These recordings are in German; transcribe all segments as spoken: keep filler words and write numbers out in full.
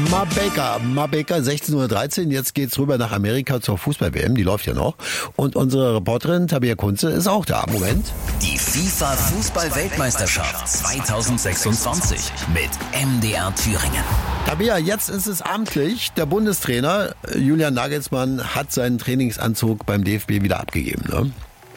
Ma Baker, Ma Baker, sechzehn Uhr dreizehn. Jetzt geht's rüber nach Amerika zur Fußball-W M. Die läuft ja noch. Und unsere Reporterin Tabea Kunze ist auch da. Moment. Die FIFA-Fußball-Weltmeisterschaft zweitausendsechsundzwanzig mit M D R Thüringen. Tabea, jetzt ist es amtlich. Der Bundestrainer Julian Nagelsmann hat seinen Trainingsanzug beim D F B wieder abgegeben, ne?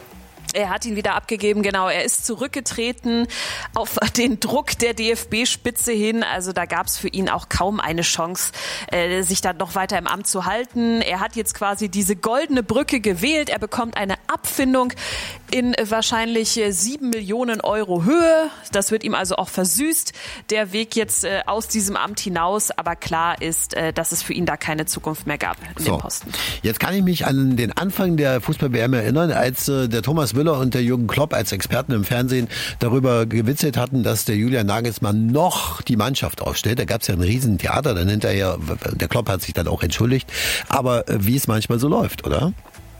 Er hat ihn wieder abgegeben, genau. Er ist zurückgetreten auf den Druck der D F B-Spitze hin. Also da gab es für ihn auch kaum eine Chance, äh, sich dann noch weiter im Amt zu halten. Er hat jetzt quasi diese goldene Brücke gewählt. Er bekommt eine Abfindung in wahrscheinlich sieben Millionen Euro Höhe. Das wird ihm also auch versüßt, der Weg jetzt äh, aus diesem Amt hinaus. Aber klar ist, äh, dass es für ihn da keine Zukunft mehr gab in so, dem Posten. Jetzt kann ich mich an den Anfang der Fußball-W M erinnern, als äh, der Thomas Müller und der Jürgen Klopp als Experten im Fernsehen darüber gewitzelt hatten, dass der Julian Nagelsmann noch die Mannschaft aufstellt. Da gab es ja ein Riesentheater, dann hinterher, der Klopp hat sich dann auch entschuldigt. Aber äh, wie es manchmal so läuft, oder?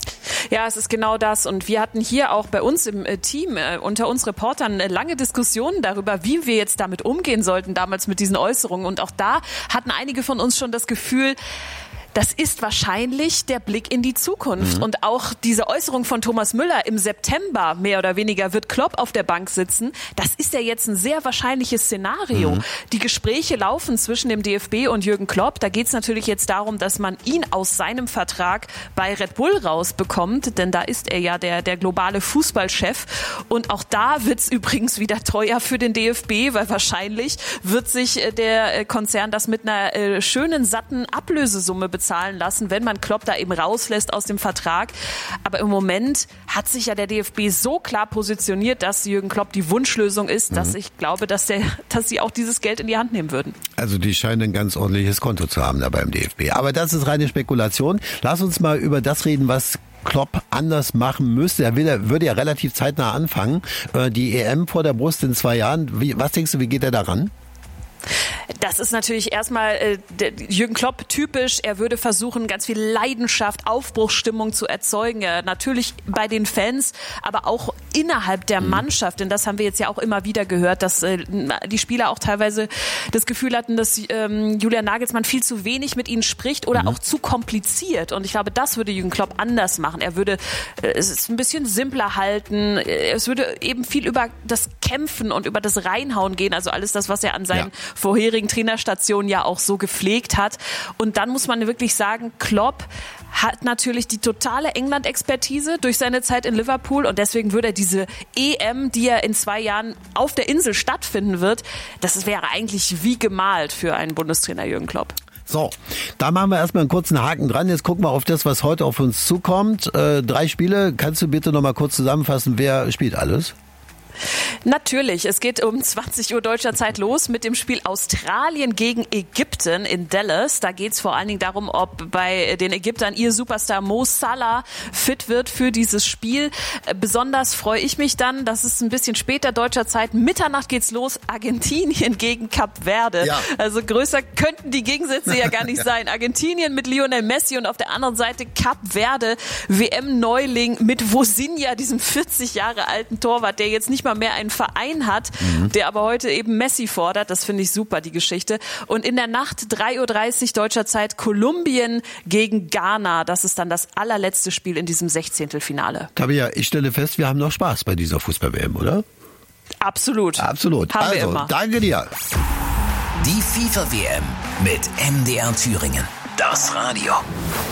Ja, es ist genau das. Und wir hatten hier auch bei uns im Team äh, unter uns Reportern äh, lange Diskussionen darüber, wie wir jetzt damit umgehen sollten, damals mit diesen Äußerungen. Und auch da hatten einige von uns schon das Gefühl, das ist wahrscheinlich der Blick in die Zukunft. Mhm. Und auch diese Äußerung von Thomas Müller im September, mehr oder weniger, wird Klopp auf der Bank sitzen. Das ist ja jetzt ein sehr wahrscheinliches Szenario. Mhm. Die Gespräche laufen zwischen dem D F B und Jürgen Klopp. Da geht es natürlich jetzt darum, dass man ihn aus seinem Vertrag bei Red Bull rausbekommt. Denn da ist er ja der, der globale Fußballchef. Und auch da wird es übrigens wieder teuer für den D F B, weil wahrscheinlich wird sich der Konzern das mit einer äh, schönen, satten Ablösesumme bezahlen. bezahlen lassen, wenn man Klopp da eben rauslässt aus dem Vertrag. Aber im Moment hat sich ja der D F B so klar positioniert, dass Jürgen Klopp die Wunschlösung ist, mhm. dass ich glaube, dass, der, dass sie auch dieses Geld in die Hand nehmen würden. Also die scheinen ein ganz ordentliches Konto zu haben da beim D F B. Aber das ist reine Spekulation. Lass uns mal über das reden, was Klopp anders machen müsste. Er will, er würde ja relativ zeitnah anfangen. Die E M vor der Brust in zwei Jahren. Wie, was denkst du, wie geht er da ran? Das ist natürlich erstmal äh, Jürgen Klopp typisch. Er würde versuchen, ganz viel Leidenschaft, Aufbruchsstimmung zu erzeugen. Ja, natürlich bei den Fans, aber auch innerhalb der mhm. Mannschaft. Denn das haben wir jetzt ja auch immer wieder gehört, dass äh, die Spieler auch teilweise das Gefühl hatten, dass ähm, Julian Nagelsmann viel zu wenig mit ihnen spricht oder mhm. auch zu kompliziert. Und ich glaube, das würde Jürgen Klopp anders machen. Er würde äh, es ein bisschen simpler halten. Es würde eben viel über das Kämpfen und über das Reinhauen gehen. Also alles das, was er an seinen ja. vorherigen Trainerstationen ja auch so gepflegt hat. Und dann muss man wirklich sagen, Klopp hat natürlich die totale England-Expertise durch seine Zeit in Liverpool und deswegen würde er diese E M, die ja in zwei Jahren auf der Insel stattfinden wird, das wäre eigentlich wie gemalt für einen Bundestrainer Jürgen Klopp. So, da machen wir erstmal einen kurzen Haken dran. Jetzt gucken wir auf das, was heute auf uns zukommt. Äh, drei Spiele. Kannst du bitte noch mal kurz zusammenfassen, wer spielt alles? Natürlich, es geht um zwanzig Uhr deutscher Zeit los mit dem Spiel Australien gegen Ägypten in Dallas. Da geht es vor allen Dingen darum, ob bei den Ägyptern ihr Superstar Mo Salah fit wird für dieses Spiel. Besonders freue ich mich dann, das ist ein bisschen später deutscher Zeit, Mitternacht geht's los, Argentinien gegen Kap Verde. Ja. Also größer könnten die Gegensätze ja gar nicht sein. Argentinien mit Lionel Messi und auf der anderen Seite Kap Verde, W M-Neuling mit Vozinha, diesem vierzig Jahre alten Torwart, der jetzt nicht mal mehr einen Verein hat, mhm. der aber heute eben Messi fordert. Das finde ich super, die Geschichte. Und in der Nacht drei Uhr dreißig deutscher Zeit Kolumbien gegen Ghana. Das ist dann das allerletzte Spiel in diesem Sechzehntelfinale. Tabea, ich stelle fest, wir haben noch Spaß bei dieser Fußball-W M, oder? Absolut. Absolut. Haben also, wir immer. Danke dir. Die FIFA-W M mit M D R Thüringen. Das Radio.